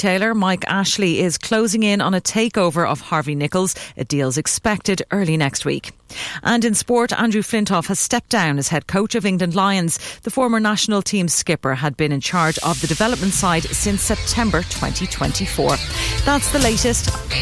retailer Mike Ashley is closing in on a takeover of Harvey Nichols. A deal's expected early next week. And in sport, Andrew Flintoff has stepped down as head coach of England Lions. The former national team skipper had been in charge of the development side since September 2024. That's the latest.